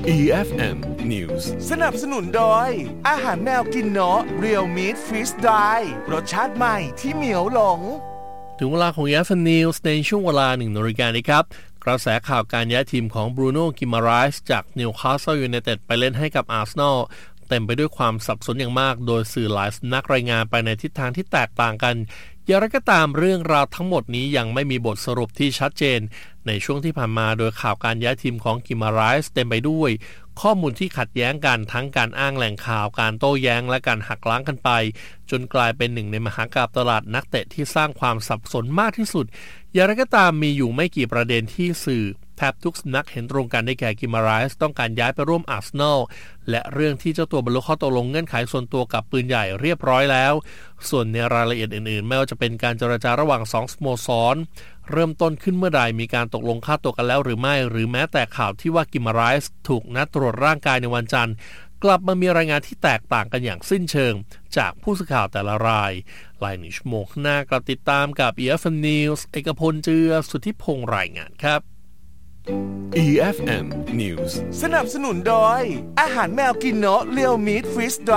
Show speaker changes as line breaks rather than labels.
EFM News
สนับสนุนโดยอาหารแมวกินเนาะ Real Meat Freeze Dry รสชาติใหม่ที่เหมียวหลง
ถึงเวลาของ EFM News ในช่วงเวลา 1 นาฬิกานี้ครับกระแสข่าวการย้ายทีมของบรูโน่ กิมาไรส์จากนิวคาสเซิลยูไนเต็ดไปเล่นให้กับอาร์เซนอลเต็มไปด้วยความสับสนอย่างมากโดยสื่อหลายสำนักรายงานไปในทิศทางที่แตกต่างกันอย่างไรก็ตามเรื่องราวทั้งหมดนี้ยังไม่มีบทสรุปที่ชัดเจนในช่วงที่ผ่านมาโดยข่าวการย้ายทีมของกิมาไรส์เต็มไปด้วยข้อมูลที่ขัดแย้งกันทั้งการอ้างแหล่งข่าวการโต้แย้งและการหักล้างกันไปจนกลายเป็นหนึ่งในมหากาพย์ตลาดนักเตะที่สร้างความสับสนมากที่สุดอย่างไรก็ตามมีอยู่ไม่กี่ประเด็นที่สื่อแทบทุกสำนักเห็นตรงกันได้แก่กิมาไรส์ต้องการย้ายไปร่วมอาร์เซนอลและเรื่องที่เจ้าตัวบรรลุข้อตกลงเงื่อนไขส่วนตัวกับปืนใหญ่เรียบร้อยแล้วส่วนในรายละเอียดอื่นๆไม่ว่าจะเป็นการเจรจาระหว่าง2สโมสรเริ่มต้นขึ้นเมื่อใดมีการตกลงค่าตัวกันแล้วหรือไม่หรือแม้แต่ข่าวที่ว่ากิมาไรส์ถูกนัดตรวจร่างกายในวันจันทร์กลับมามีรายงานที่แตกต่างกันอย่างสิ้นเชิงจากผู้สื่อข่าวแต่ละรายหลายชั่วโมงหน้ากลับติดตามกับ EFM News เอกพลเจือสุทธิพงษ์รายงานครับ
EFM News
สนับสนุนโดยอาหารแมวกินเนาะ Real Meat Freeze Dry